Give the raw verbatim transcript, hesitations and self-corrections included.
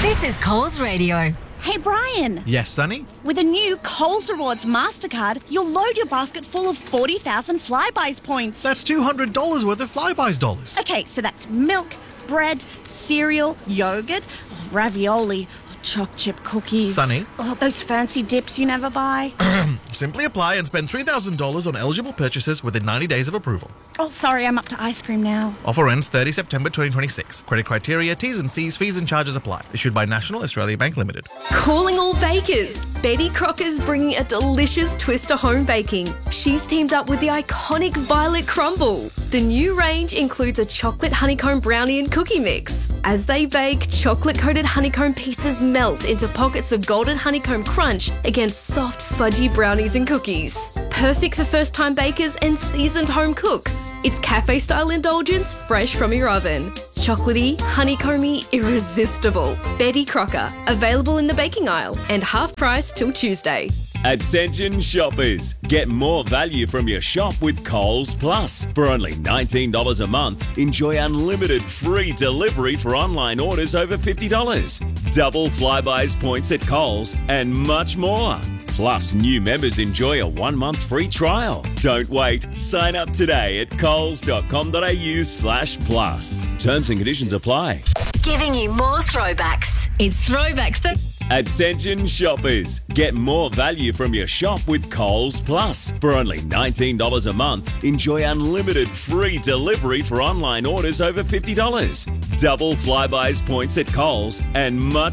This is Coles Radio. Hey, Brian. Yes, Sonny? With a new Coles Rewards MasterCard, you'll load your basket full of forty thousand Flybuys points. That's two hundred dollars worth of Flybuys dollars. Okay, so that's milk, bread, cereal, yogurt, ravioli, choc chip cookies. Sonny? Oh, those fancy dips you never buy. Simply apply and spend three thousand dollars on eligible purchases within ninety days of approval. Oh, sorry, I'm up to ice cream now. Offer ends thirtieth of September twenty twenty-six. Credit criteria, T's and C's, fees and charges apply. Issued by National Australia Bank Limited. Calling all bakers. Betty Crocker's bringing a delicious twist to home baking. She's teamed up with the iconic Violet Crumble. The new range includes a chocolate honeycomb brownie and cookie mix. As they bake, chocolate-coated honeycomb pieces melt into pockets of golden honeycomb crunch against soft, fudgy brownies and cookies. Perfect for first-time bakers and seasoned home cooks. It's cafe-style indulgence fresh from your oven. Chocolatey, honeycomby, irresistible. Betty Crocker. Available in the baking aisle and half price till Tuesday. Attention shoppers, get more value from your shop with Coles Plus. For only nineteen dollars a month, enjoy unlimited free delivery for online orders over fifty dollars. Double Flybuys points at Coles and much more. Plus, new members enjoy a one-month free trial. Don't wait. Sign up today at coles.com.au slash plus. Terms and conditions apply. Giving you more throwbacks. It's Throwbacks Th- Attention shoppers, get more value from your shop with Coles Plus. For only nineteen dollars a month, enjoy unlimited free delivery for online orders over fifty dollars. Double Flybuys points at Coles and much